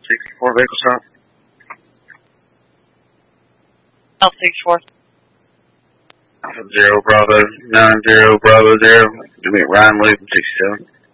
64 vehicle stop. L64. 0 Bravo 90 Bravo 0. To meet Ryan Williams 67.